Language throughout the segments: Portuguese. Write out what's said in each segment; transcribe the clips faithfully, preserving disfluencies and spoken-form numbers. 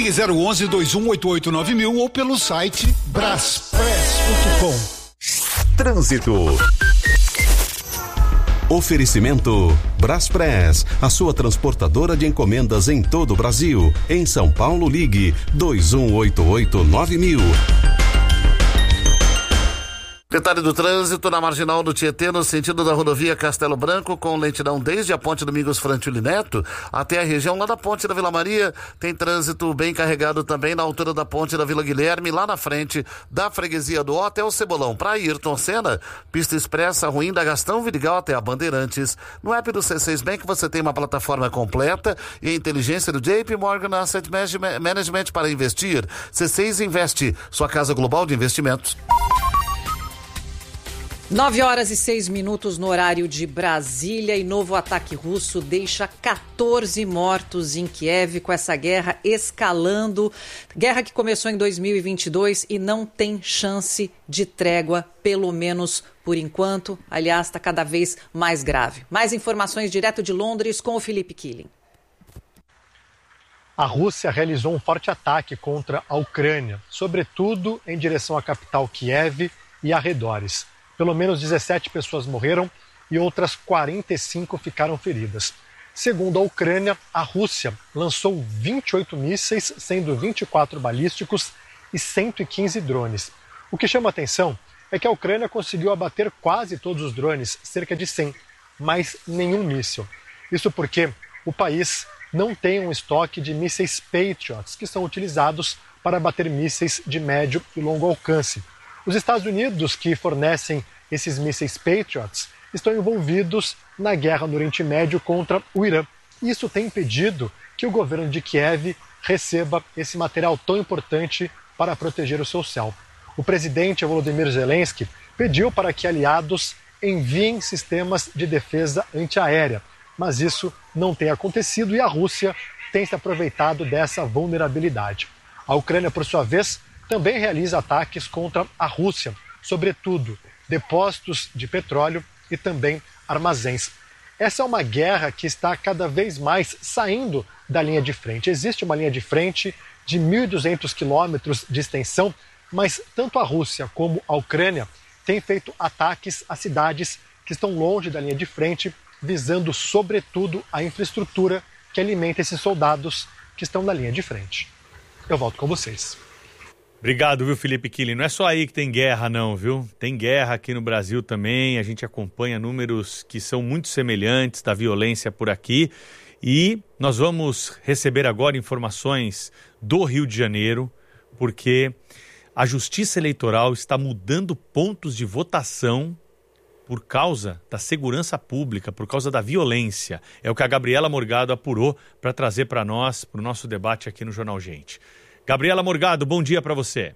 Ligue zero onze, dois um oito oito, nove mil ou pelo site braspress ponto com. Trânsito. Oferecimento Braspress, a sua transportadora de encomendas em todo o Brasil. Em São Paulo, ligue dois um oito oito, nove mil. Detalhe do trânsito na marginal do Tietê, no sentido da rodovia Castelo Branco, com lentidão desde a ponte Domingos Frantili Neto até a região lá da ponte da Vila Maria. Tem trânsito bem carregado também na altura da ponte da Vila Guilherme, lá na frente da freguesia do Ó até o Cebolão. Para Ayrton Senna, pista expressa ruim da Gastão Vidigal até a Bandeirantes. No app do C seis Bank você tem uma plataforma completa e a inteligência do J P Morgan Asset Management para investir. C seis Investe, sua casa global de investimentos. Nove horas e seis minutos no horário de Brasília e novo ataque russo deixa quatorze mortos em Kiev, com essa guerra escalando. Guerra que começou em dois mil e vinte e dois e não tem chance de trégua, pelo menos por enquanto. Aliás, está cada vez mais grave. Mais informações direto de Londres com o Felipe Killing. A Rússia realizou um forte ataque contra a Ucrânia, sobretudo em direção à capital Kiev e arredores. Pelo menos dezessete pessoas morreram e outras quarenta e cinco ficaram feridas. Segundo a Ucrânia, a Rússia lançou vinte e oito mísseis, sendo vinte e quatro balísticos e cento e quinze drones. O que chama atenção é que a Ucrânia conseguiu abater quase todos os drones, cerca de cem, mas nenhum míssil. Isso porque o país não tem um estoque de mísseis Patriots, que são utilizados para abater mísseis de médio e longo alcance. Os Estados Unidos, que fornecem esses mísseis Patriots, estão envolvidos na guerra no Oriente Médio contra o Irã. Isso tem impedido que o governo de Kiev receba esse material tão importante para proteger o seu céu. O presidente Volodymyr Zelensky pediu para que aliados enviem sistemas de defesa antiaérea, mas isso não tem acontecido e a Rússia tem se aproveitado dessa vulnerabilidade. A Ucrânia, por sua vez, também realiza ataques contra a Rússia, sobretudo depósitos de petróleo e também armazéns. Essa é uma guerra que está cada vez mais saindo da linha de frente. Existe uma linha de frente de mil e duzentos quilômetros de extensão, mas tanto a Rússia como a Ucrânia têm feito ataques a cidades que estão longe da linha de frente, visando sobretudo a infraestrutura que alimenta esses soldados que estão na linha de frente. Eu volto com vocês. Obrigado, viu, Felipe Killing? Não é só aí que tem guerra, não, viu? Tem guerra aqui no Brasil também. A gente acompanha números que são muito semelhantes da violência por aqui. E nós vamos receber agora informações do Rio de Janeiro, porque a Justiça Eleitoral está mudando pontos de votação por causa da segurança pública, por causa da violência. É o que a Gabriela Morgado apurou para trazer para nós, para o nosso debate aqui no Jornal Gente. Gabriela Morgado, bom dia para você.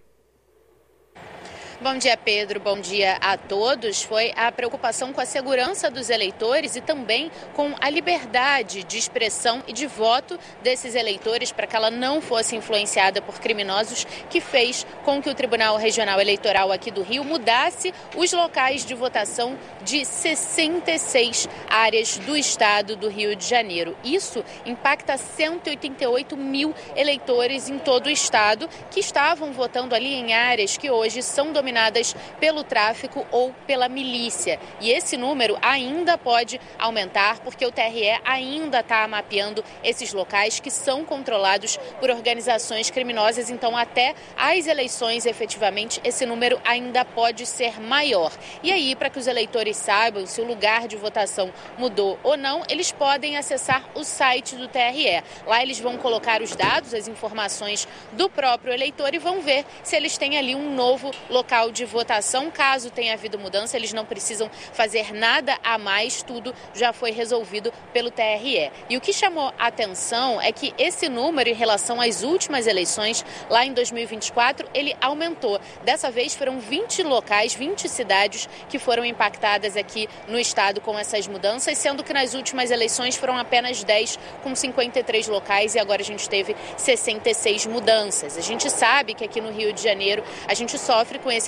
Bom dia, Pedro. Bom dia a todos. Foi a preocupação com a segurança dos eleitores e também com a liberdade de expressão e de voto desses eleitores para que ela não fosse influenciada por criminosos que fez com que o Tribunal Regional Eleitoral aqui do Rio mudasse os locais de votação de sessenta e seis áreas do estado do Rio de Janeiro. Isso impacta cento e oitenta e oito mil eleitores em todo o estado que estavam votando ali em áreas que hoje são dominadas pelo tráfico ou pela milícia. E esse número ainda pode aumentar porque o T R E ainda está mapeando esses locais que são controlados por organizações criminosas. Então, até as eleições, efetivamente, esse número ainda pode ser maior. E aí, para que os eleitores saibam se o lugar de votação mudou ou não, eles podem acessar o site do T R E. Lá eles vão colocar os dados, as informações do próprio eleitor e vão ver se eles têm ali um novo local de votação. Caso tenha havido mudança, eles não precisam fazer nada a mais, tudo já foi resolvido pelo T R E. E o que chamou a atenção é que esse número em relação às últimas eleições, lá em dois mil e vinte e quatro, ele aumentou. Dessa vez foram vinte locais, vinte cidades que foram impactadas aqui no estado com essas mudanças, sendo que nas últimas eleições foram apenas dez, com cinquenta e três locais, e agora a gente teve sessenta e seis mudanças. A gente sabe que aqui no Rio de Janeiro a gente sofre com esse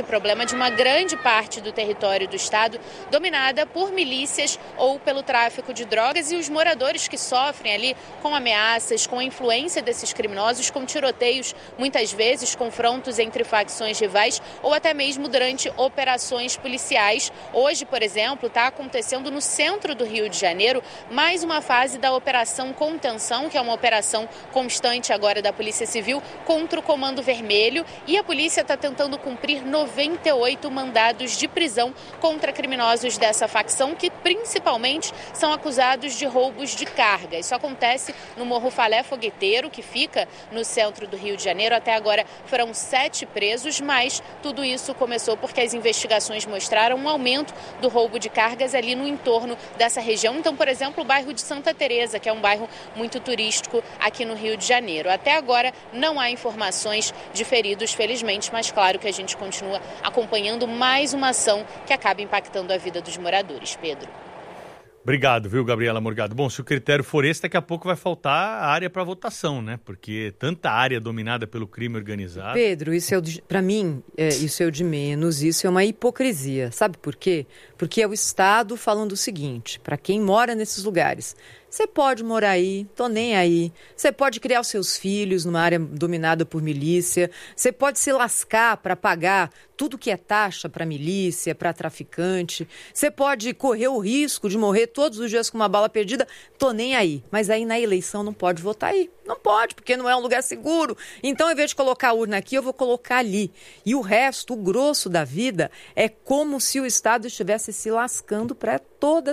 esse problema de uma grande parte do território do estado dominada por milícias ou pelo tráfico de drogas, e os moradores que sofrem ali com ameaças, com a influência desses criminosos, com tiroteios, muitas vezes confrontos entre facções rivais ou até mesmo durante operações policiais. Hoje, por exemplo, está acontecendo no centro do Rio de Janeiro mais uma fase da Operação Contenção, que é uma operação constante agora da Polícia Civil contra o Comando Vermelho, e a polícia está tentando cumprir noventa e oito mandados de prisão contra criminosos dessa facção, que principalmente são acusados de roubos de carga. Isso acontece no Morro Falé Fogueteiro, que fica no centro do Rio de Janeiro. Até agora foram sete presos, mas tudo isso começou porque as investigações mostraram um aumento do roubo de cargas ali no entorno dessa região. Então, por exemplo, o bairro de Santa Teresa, que é um bairro muito turístico aqui no Rio de Janeiro. Até agora não há informações de feridos, felizmente, mas claro que a gente continua acompanhando mais uma ação que acaba impactando a vida dos moradores. Pedro. Obrigado, viu, Gabriela Morgado? Bom, se o critério for esse, daqui a pouco vai faltar área para votação, né? Porque tanta área dominada pelo crime organizado... Pedro, isso é para mim, é, isso é o de menos, isso é uma hipocrisia. Sabe por quê? Porque é o Estado falando o seguinte, para quem mora nesses lugares: você pode morar aí, tô nem aí. Você pode criar os seus filhos numa área dominada por milícia. Você pode se lascar para pagar tudo que é taxa para milícia, para traficante. Você pode correr o risco de morrer todos os dias com uma bala perdida. Tô nem aí. Mas aí na eleição não pode votar aí. Não pode, porque não é um lugar seguro. Então, ao invés de colocar a urna aqui, eu vou colocar ali. E o resto, o grosso da vida, é como se o Estado estivesse se lascando para toda